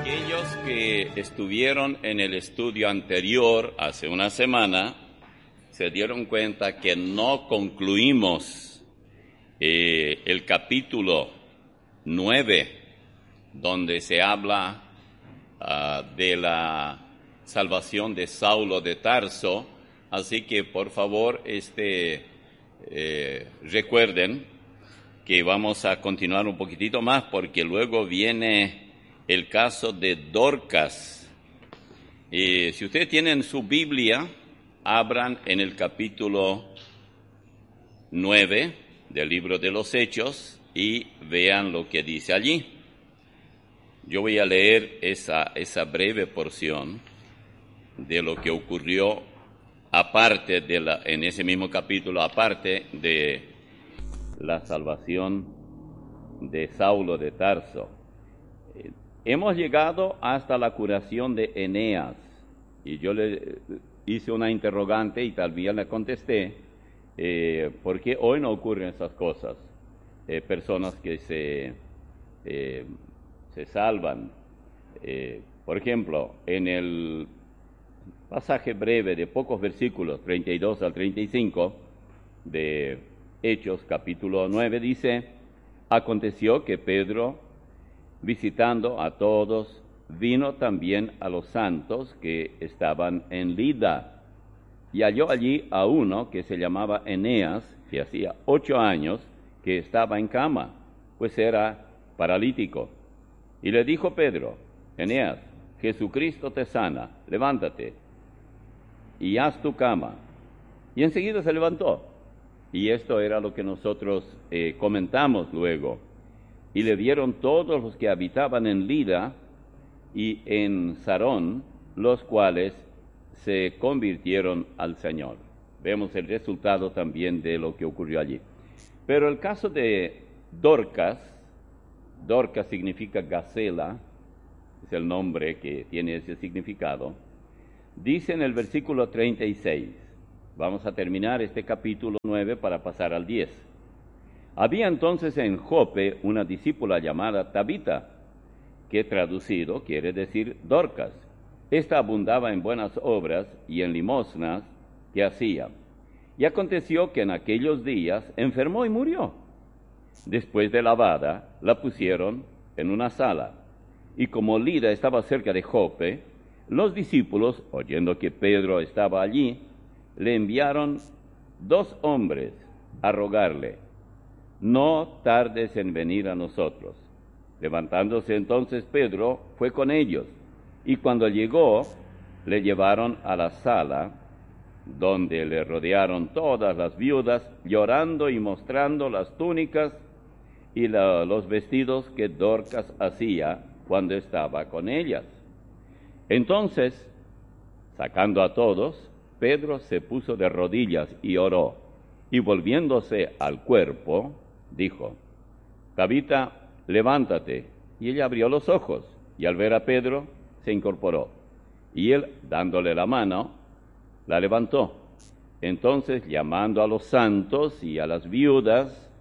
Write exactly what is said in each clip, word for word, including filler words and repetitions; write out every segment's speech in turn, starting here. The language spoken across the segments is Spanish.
Aquellos que estuvieron en el estudio anterior hace una semana se dieron cuenta que no concluimos eh, el capítulo nueve, donde se habla uh, de la salvación de Saulo de Tarso. Así que por favor este, eh, recuerden que vamos a continuar un poquitito más, porque luego viene el caso de Dorcas. Eh, si ustedes tienen su Biblia, abran en el capítulo nueve del libro de los Hechos y vean lo que dice allí. Yo voy a leer esa, esa breve porción de lo que ocurrió aparte de la, en ese mismo capítulo, aparte de la salvación de Saulo de Tarso. Eh, hemos llegado hasta la curación de Eneas, y yo le hice una interrogante y también le contesté, eh, ¿por qué hoy no ocurren esas cosas? Eh, personas que se, eh, se salvan. Eh, por ejemplo, en el pasaje breve de pocos versículos, treinta y dos al treinta y cinco, de Hechos capítulo nueve, dice: aconteció que Pedro, visitando a todos, vino también a los santos que estaban en Lida, y halló allí a uno que se llamaba Eneas, que hacía ocho años que estaba en cama, pues era paralítico. Y le dijo Pedro: Eneas, Jesucristo te sana, levántate y haz tu cama. Y enseguida se levantó. Y esto era lo que nosotros eh, comentamos luego. Y le vieron todos los que habitaban en Lida y en Sarón, los cuales se convirtieron al Señor. Vemos el resultado también de lo que ocurrió allí. Pero el caso de Dorcas, Dorcas significa gacela, es el nombre que tiene ese significado, dice en el versículo treinta y seis, vamos a terminar este capítulo nueve para pasar al diez. Había entonces en Jope una discípula llamada Tabita, que traducido quiere decir Dorcas. Esta abundaba en buenas obras y en limosnas que hacía. Y aconteció que en aquellos días enfermó y murió. Después de lavada, la pusieron en una sala. Y como Lida estaba cerca de Jope, los discípulos, oyendo que Pedro estaba allí, le enviaron dos hombres a rogarle: no tardes en venir a nosotros. Levantándose entonces Pedro, fue con ellos, y cuando llegó, le llevaron a la sala, donde le rodearon todas las viudas, llorando y mostrando las túnicas y la, los vestidos que Dorcas hacía cuando estaba con ellas. Entonces, sacando a todos, Pedro se puso de rodillas y oró, y volviéndose al cuerpo, dijo: Tabita, levántate. Y ella abrió los ojos, y al ver a Pedro, se incorporó. Y él, dándole la mano, la levantó. Entonces, llamando a los santos y a las viudas,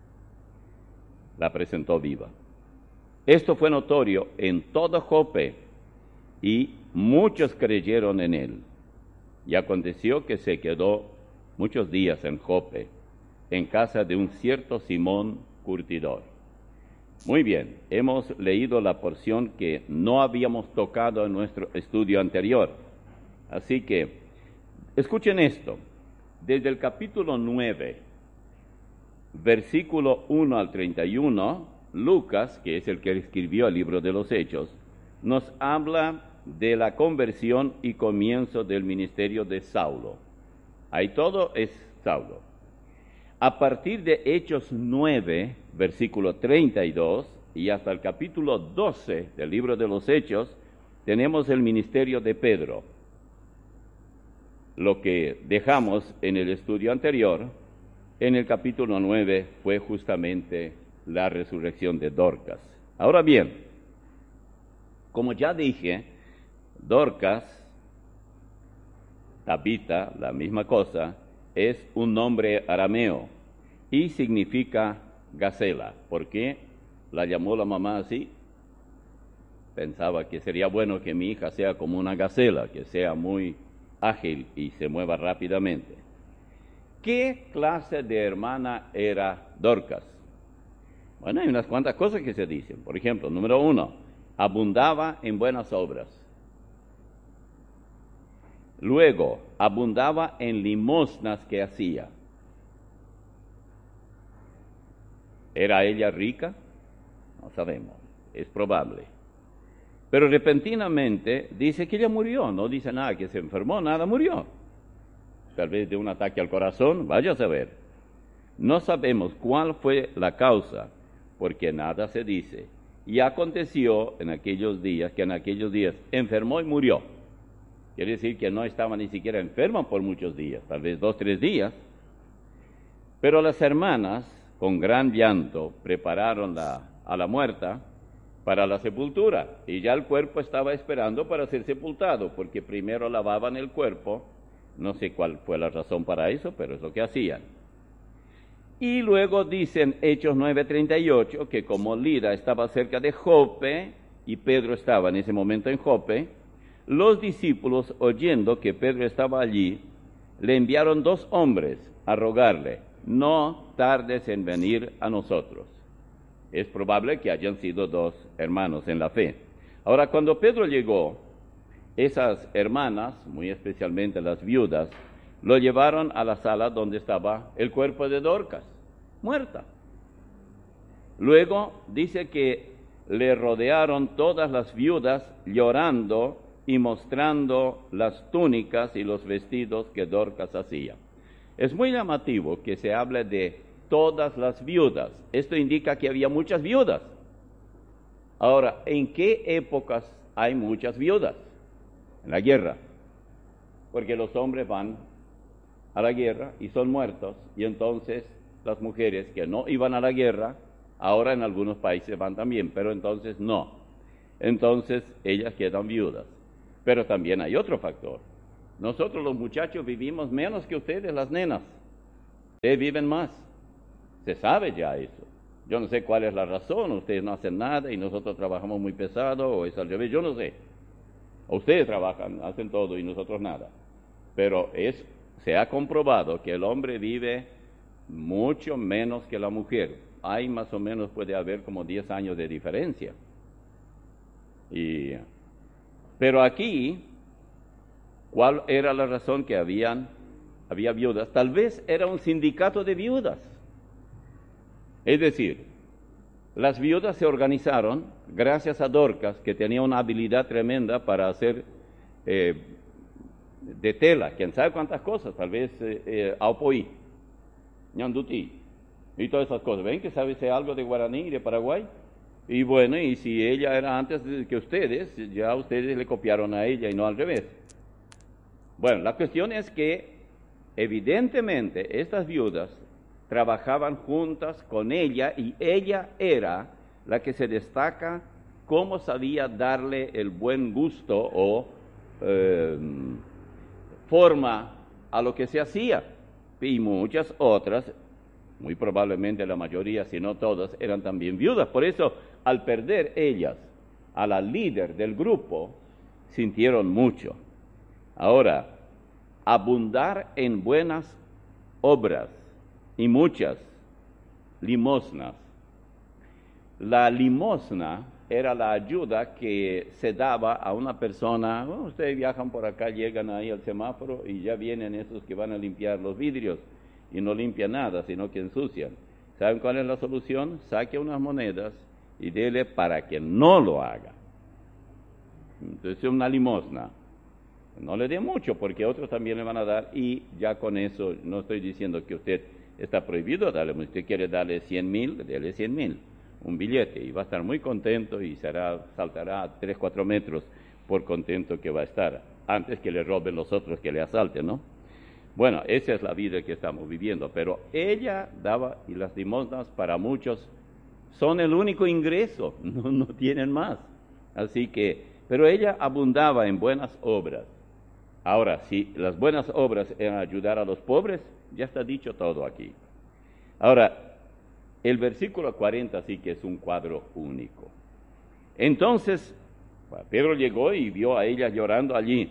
la presentó viva. Esto fue notorio en todo Jope, y muchos creyeron en él. Y aconteció que se quedó muchos días en Jope, en casa de un cierto Simón curtidor. Muy bien, hemos leído la porción que no habíamos tocado en nuestro estudio anterior. Así que, escuchen esto. Desde el capítulo nueve, versículo uno al treinta y uno, Lucas, que es el que escribió el libro de los Hechos, nos habla de la conversión y comienzo del ministerio de Saulo. Ahí todo es Saulo. A partir de Hechos nueve, versículo treinta y dos, y hasta el capítulo doce del libro de los Hechos, tenemos el ministerio de Pedro. Lo que dejamos en el estudio anterior, en el capítulo nueve, fue justamente la resurrección de Dorcas. Ahora bien, como ya dije, Dorcas, Tabita, la misma cosa, es un nombre arameo y significa gacela. ¿Por qué la llamó la mamá así? pensaba que sería bueno que mi hija sea como una gacela, que sea muy ágil y se mueva rápidamente. ¿Qué clase de hermana era Dorcas? Bueno, hay unas cuantas cosas que se dicen. Por ejemplo, número uno, abundaba en buenas obras. Luego, abundaba en limosnas que hacía. ¿Era ella rica? No sabemos, es probable. Pero repentinamente dice que ella murió, no dice nada que se enfermó, nada, murió. Tal vez de un ataque al corazón, vaya a saber. No sabemos cuál fue la causa, porque nada se dice. Y aconteció en aquellos días, que en aquellos días enfermó y murió. Quiere decir que no estaba ni siquiera enferma por muchos días, tal vez dos, tres días. Pero las hermanas, con gran llanto, prepararon la, a la muerta para la sepultura. Y ya el cuerpo estaba esperando para ser sepultado, porque primero lavaban el cuerpo. No sé cuál fue la razón para eso, pero es lo que hacían. Y luego dicen Hechos nueve treinta y ocho, que como Lida estaba cerca de Jope, y Pedro estaba en ese momento en Jope, los discípulos, oyendo que Pedro estaba allí, le enviaron dos hombres a rogarle, no tardes en venir a nosotros. Es probable que hayan sido dos hermanos en la fe. Ahora, cuando Pedro llegó, esas hermanas, muy especialmente las viudas, lo llevaron a la sala donde estaba el cuerpo de Dorcas, muerta. Luego dice que le rodearon todas las viudas llorando y mostrando las túnicas y los vestidos que Dorcas hacía. Es muy llamativo que se hable de todas las viudas. Esto indica que había muchas viudas. Ahora, ¿en qué épocas hay muchas viudas? En la guerra. Porque los hombres van a la guerra y son muertos, y entonces las mujeres que no iban a la guerra, ahora en algunos países van también, pero entonces no. Entonces ellas quedan viudas. Pero también hay otro factor. Nosotros los muchachos vivimos menos que ustedes, las nenas. Ustedes viven más. Se sabe ya eso. Yo no sé cuál es la razón. Ustedes no hacen nada y nosotros trabajamos muy pesado, o es al revés, yo no sé. Ustedes trabajan, hacen todo y nosotros nada. Pero es, se ha comprobado que el hombre vive mucho menos que la mujer. Hay más o menos, puede haber como diez años de diferencia. Y... Pero aquí, ¿cuál era la razón que habían, había viudas? Tal vez era un sindicato de viudas. Es decir, las viudas se organizaron gracias a Dorcas, que tenía una habilidad tremenda para hacer eh, de tela, quién sabe cuántas cosas, tal vez eh, eh, aupoí, ñandutí, y todas esas cosas. ¿Ven que sabe algo de guaraní y de Paraguay? Y bueno, y si ella era antes que ustedes, ya ustedes le copiaron a ella y no al revés. Bueno, la cuestión es que evidentemente estas viudas trabajaban juntas con ella, y ella era la que se destaca cómo sabía darle el buen gusto o eh, forma a lo que se hacía. Y muchas otras, muy probablemente la mayoría, si no todas, eran también viudas. Por eso, al perder ellas a la líder del grupo, sintieron mucho. Ahora, abundar en buenas obras y muchas limosnas. La limosna era la ayuda que se daba a una persona. Bueno, ustedes viajan por acá, llegan ahí al semáforo y ya vienen esos que van a limpiar los vidrios y no limpian nada, sino que ensucian. ¿Saben cuál es la solución? Saque unas monedas y dele para que no lo haga. Entonces, una limosna. No le dé mucho, porque otros también le van a dar, y ya con eso, no estoy diciendo que usted está prohibido darle, si usted quiere darle cien mil, dele cien mil, un billete, y va a estar muy contento y será, saltará a tres, cuatro metros por contento que va a estar, antes que le roben los otros que le asalten, ¿no? Bueno, esa es la vida que estamos viviendo, pero ella daba, y las limosnas para muchos son el único ingreso, no, no tienen más. Así que, pero ella abundaba en buenas obras. Ahora, si las buenas obras eran ayudar a los pobres, ya está dicho todo aquí. Ahora, el versículo cuarenta sí que es un cuadro único. Entonces Pedro llegó y vio a ella llorando allí.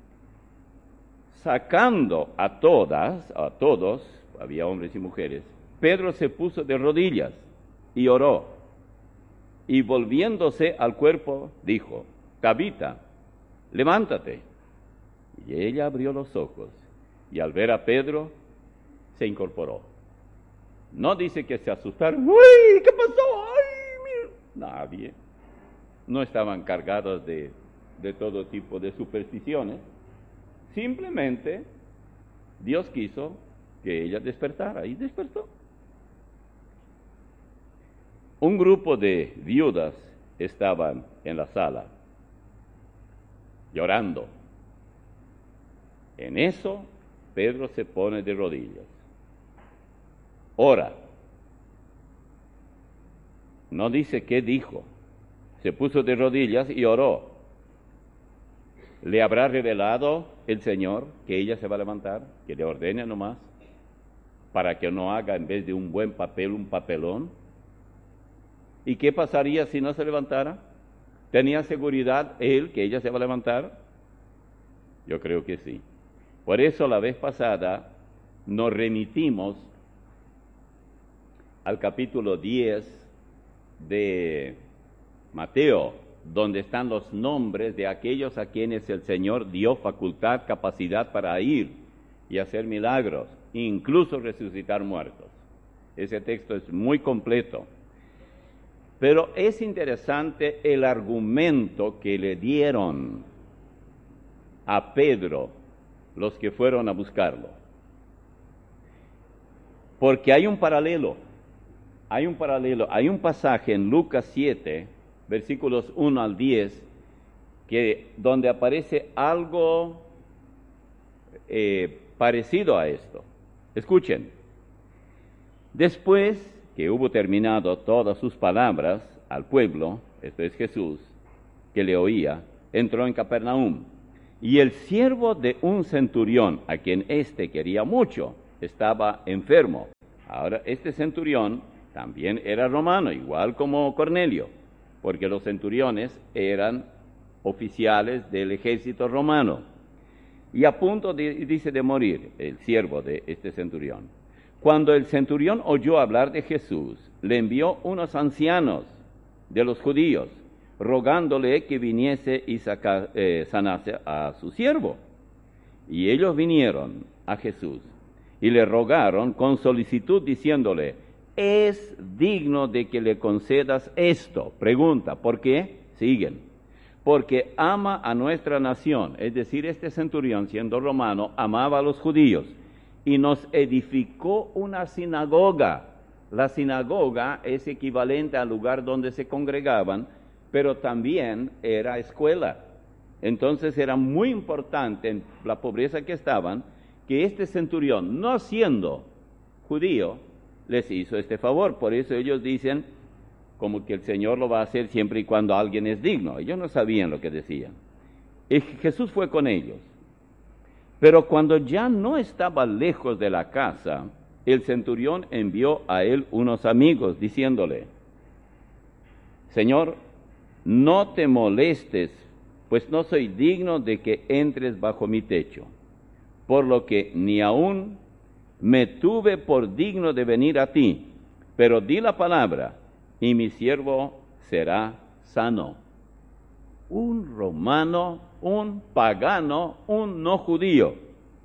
Sacando a todas, a todos, había hombres y mujeres, Pedro se puso de rodillas y oró. Y volviéndose al cuerpo, dijo, Tabita, levántate. Y ella abrió los ojos, y al ver a Pedro, se incorporó. No dice que se asustaron. ¡Uy! ¿Qué pasó? ¡Ay, mira! Nadie. No estaban cargados de, de todo tipo de supersticiones. Simplemente, Dios quiso que ella despertara, y despertó. Un grupo de viudas estaban en la sala, llorando. En eso, Pedro se pone de rodillas. Ora. No dice qué dijo. Se puso de rodillas y oró. ¿Le habrá revelado el Señor que ella se va a levantar? Que le ordene nomás, para que no haga en vez de un buen papel, un papelón. ¿Y qué pasaría si no se levantara? ¿Tenía seguridad él que ella se va a levantar? Yo creo que sí. Por eso la vez pasada nos remitimos al capítulo diez de Mateo, donde están los nombres de aquellos a quienes el Señor dio facultad, capacidad para ir y hacer milagros, incluso resucitar muertos. Ese texto es muy completo. Pero es interesante el argumento que le dieron a Pedro los que fueron a buscarlo. Porque hay un paralelo, hay un paralelo, hay un pasaje en Lucas siete, versículos uno al diez, que, donde aparece algo eh, parecido a esto. Escuchen. Después que hubo terminado todas sus palabras al pueblo, esto es Jesús, que le oía, entró en Capernaum. Y el siervo de un centurión, a quien éste quería mucho, estaba enfermo. Ahora, este centurión también era romano, igual como Cornelio, porque los centuriones eran oficiales del ejército romano. Y a punto, de, dice, de morir el siervo de este centurión. Cuando el centurión oyó hablar de Jesús, le envió unos ancianos de los judíos, rogándole que viniese y saca, eh, sanase a su siervo. Y ellos vinieron a Jesús y le rogaron con solicitud, diciéndole, es digno de que le concedas esto. Pregunta, ¿por qué? Siguen. Porque ama a nuestra nación, es decir, este centurión, siendo romano, amaba a los judíos, y nos edificó una sinagoga. La sinagoga es equivalente al lugar donde se congregaban, pero también era escuela. Entonces era muy importante, en la pobreza que estaban, que este centurión, no siendo judío, les hizo este favor. Por eso ellos dicen, como que el Señor lo va a hacer siempre y cuando alguien es digno. Ellos no sabían lo que decían. Y Jesús fue con ellos. Pero cuando ya no estaba lejos de la casa, el centurión envió a él unos amigos, diciéndole, Señor, no te molestes, pues no soy digno de que entres bajo mi techo, por lo que ni aún me tuve por digno de venir a ti, pero di la palabra, y mi siervo será sano. Un romano, un pagano, un no judío,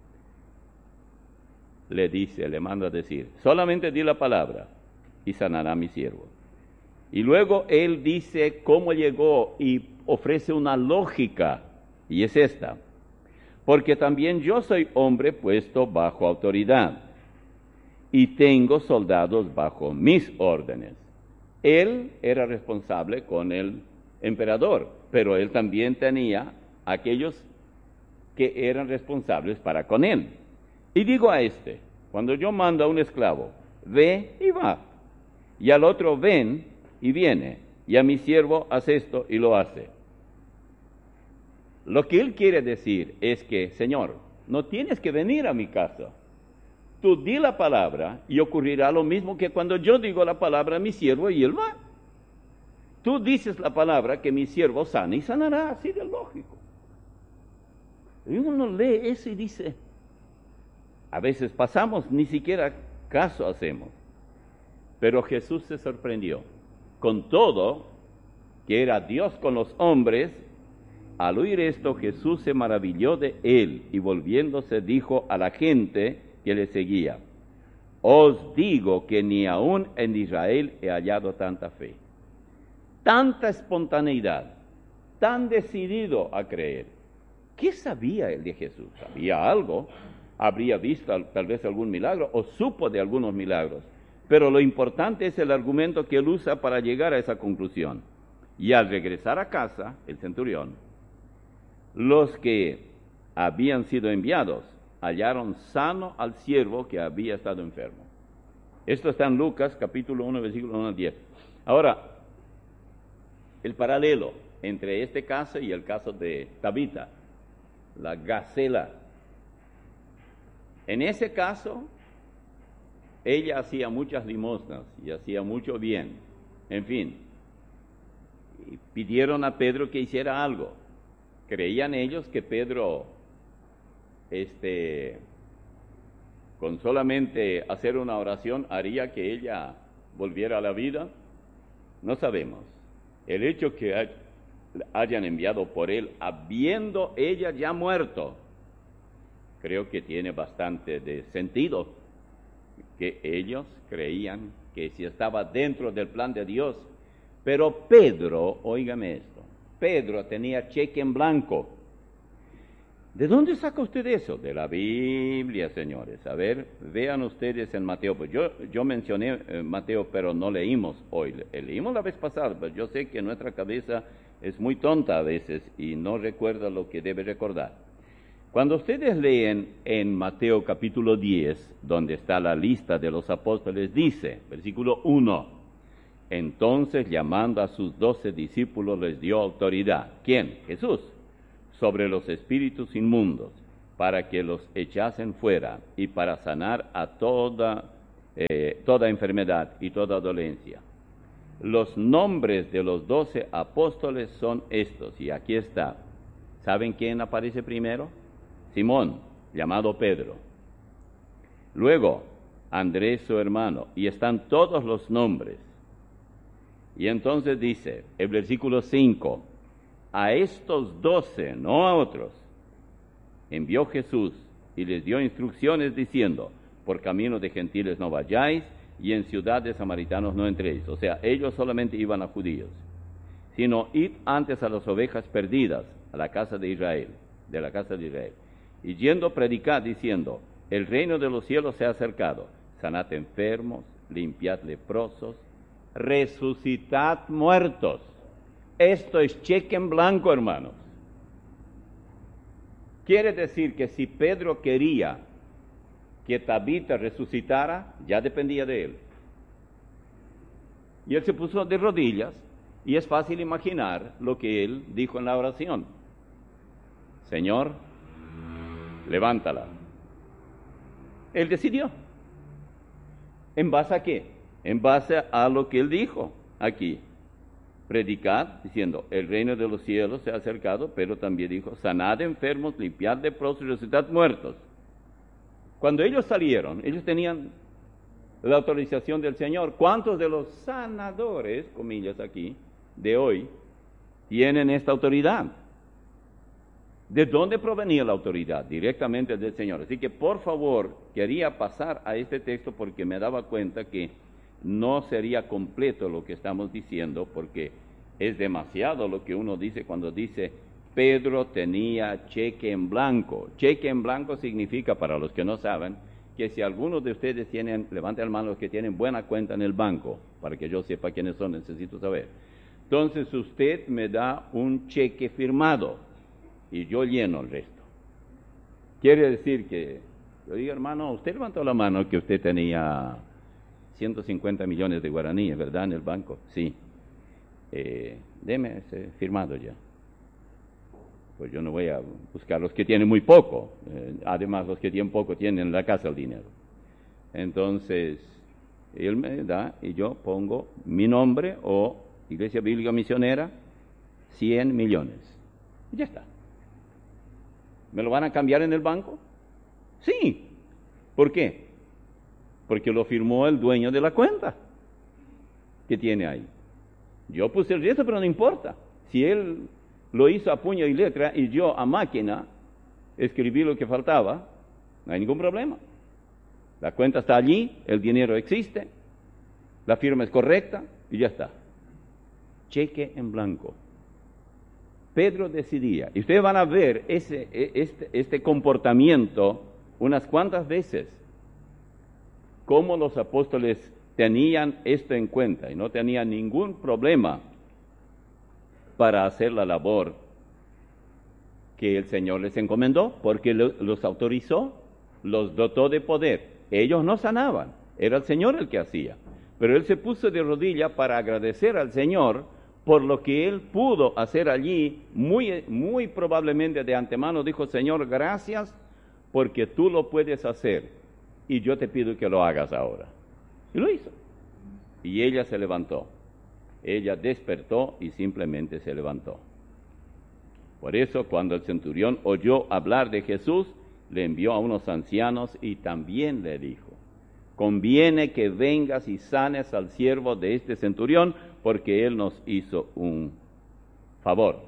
le dice, le manda a decir, solamente di la palabra y sanará mi siervo. Y luego él dice cómo llegó y ofrece una lógica, y es esta, porque también yo soy hombre puesto bajo autoridad, y tengo soldados bajo mis órdenes. Él era responsable con el emperador, pero él también tenía aquellos que eran responsables para con él. Y digo a este, cuando yo mando a un esclavo, ve y va, y al otro ven y viene, y a mi siervo haz esto y lo hace. Lo que él quiere decir es que, Señor, no tienes que venir a mi casa. Tú di la palabra y ocurrirá lo mismo que cuando yo digo la palabra a mi siervo y él va. tú dices la palabra que mi siervo sana y sanará, así de lógico. Y uno lee eso y dice, a veces pasamos, ni siquiera caso hacemos. Pero Jesús se sorprendió. Con todo, que era Dios con los hombres, al oír esto Jesús se maravilló de él y volviéndose dijo a la gente que le seguía, os digo que ni aún en Israel he hallado tanta fe, tanta espontaneidad, tan decidido a creer. ¿Qué sabía él de Jesús? ¿Sabía algo? ¿Habría visto tal vez algún milagro o supo de algunos milagros? Pero lo importante es el argumento que él usa para llegar a esa conclusión. Y al regresar a casa, el centurión, los que habían sido enviados hallaron sano al siervo que había estado enfermo. Esto está en Lucas, capítulo uno, versículo uno al diez. Ahora, el paralelo entre este caso y el caso de Tabita, la gacela. En ese caso, ella hacía muchas limosnas y hacía mucho bien. En fin, y pidieron a Pedro que hiciera algo. Creían ellos que Pedro, este, con solamente hacer una oración, haría que ella volviera a la vida. No sabemos. El hecho que hayan enviado por él, habiendo ella ya muerto, creo que tiene bastante de sentido, que ellos creían que si estaba dentro del plan de Dios. Pero Pedro, óigame esto, Pedro tenía cheque en blanco. ¿De dónde saca usted eso? De la Biblia, señores. A ver, vean ustedes en Mateo. Pues yo, yo mencioné eh, Mateo, pero no leímos hoy. Le, leímos la vez pasada, pero yo sé que nuestra cabeza es muy tonta a veces y no recuerda lo que debe recordar. Cuando ustedes leen en Mateo capítulo diez, donde está la lista de los apóstoles, dice, versículo uno, entonces llamando a sus doce discípulos les dio autoridad. ¿Quién? Jesús. Sobre los espíritus inmundos, para que los echasen fuera y para sanar a toda, eh, toda enfermedad y toda dolencia. Los nombres de los doce apóstoles son estos, y aquí está. ¿Saben quién aparece primero? Simón, llamado Pedro. Luego, Andrés su hermano, y están todos los nombres. Y entonces dice, el versículo cinco, a estos doce, no a otros, envió Jesús y les dio instrucciones diciendo, por camino de gentiles no vayáis, y en ciudad de samaritanos no entréis. O sea, ellos solamente iban a judíos, sino id antes a las ovejas perdidas, a la casa de Israel, de la casa de Israel. Y yendo predicad diciendo, el reino de los cielos se ha acercado, sanad enfermos, limpiad leprosos, resucitad muertos. Esto es cheque en blanco, hermanos. Quiere decir que si Pedro quería que Tabita resucitara, ya dependía de él. Y él se puso de rodillas, y es fácil imaginar lo que él dijo en la oración. Señor, levántala. Él decidió. ¿En base a qué? En base a lo que él dijo aquí. Predicad, diciendo, el reino de los cielos se ha acercado, pero también dijo, sanad enfermos, limpiad leprosos y resucitad muertos. Cuando ellos salieron, ellos tenían la autorización del Señor. ¿Cuántos de los sanadores, comillas aquí, de hoy, tienen esta autoridad? ¿De dónde provenía la autoridad? Directamente del Señor. Así que, por favor, quería pasar a este texto porque me daba cuenta que no sería completo lo que estamos diciendo, porque es demasiado lo que uno dice cuando dice Pedro tenía cheque en blanco. Cheque en blanco significa, para los que no saben, que si algunos de ustedes tienen, levanten la mano los que tienen buena cuenta en el banco, para que yo sepa quiénes son, necesito saber. Entonces usted me da un cheque firmado y yo lleno el resto. Quiere decir que, yo digo, hermano, usted levantó la mano que usted tenía ciento cincuenta millones de guaraníes, ¿verdad?, en el banco. Sí. Eh, deme ese firmado ya. Pues yo no voy a buscar los que tienen muy poco. Eh, además, los que tienen poco tienen en la casa el dinero. Entonces, él me da y yo pongo mi nombre o Iglesia Bíblica Misionera, cien millones. Y ya está. ¿Me lo van a cambiar en el banco? Sí. ¿Por qué? Porque lo firmó el dueño de la cuenta que tiene ahí. Yo puse el resto, pero no importa. Si él lo hizo a puño y letra y yo a máquina escribí lo que faltaba, no hay ningún problema. La cuenta está allí, el dinero existe, la firma es correcta y ya está. Cheque en blanco. Pedro decidía, y ustedes van a ver ese, este, este comportamiento unas cuantas veces, cómo los apóstoles tenían esto en cuenta y no tenían ningún problema para hacer la labor que el Señor les encomendó, porque los autorizó, los dotó de poder. Ellos no sanaban, era el Señor el que hacía, pero Él se puso de rodillas para agradecer al Señor por lo que Él pudo hacer allí. Muy, muy probablemente de antemano dijo: Señor, gracias porque Tú lo puedes hacer y yo te pido que lo hagas ahora. Y lo hizo. Y ella se levantó. Ella despertó y simplemente se levantó. Por eso, cuando el centurión oyó hablar de Jesús, le envió a unos ancianos y también le dijo: conviene que vengas y sanes al siervo de este centurión, porque él nos hizo un favor.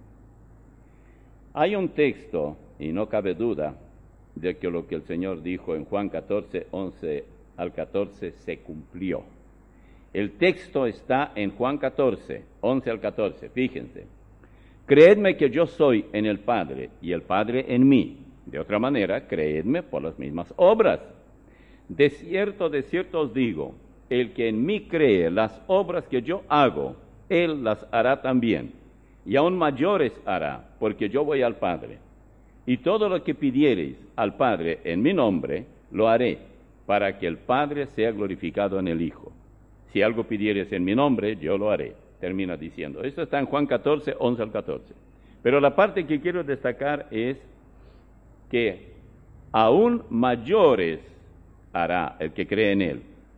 Hay un texto, y no cabe duda, de que lo que el Señor dijo en Juan catorce, once al catorce se cumplió. El texto está en Juan catorce, once al catorce, fíjense. Creedme que yo soy en el Padre y el Padre en mí. De otra manera, creedme por las mismas obras. De cierto, de cierto os digo, el que en mí cree las obras que yo hago, él las hará también, y aún mayores hará, porque yo voy al Padre. Y todo lo que pidiereis al Padre en mi nombre, lo haré, para que el Padre sea glorificado en el Hijo. Si algo pidiereis en mi nombre, yo lo haré. Termina diciendo. Esto está en Juan catorce, once al catorce. Pero la parte que quiero destacar es que aún mayores hará el que cree en Él.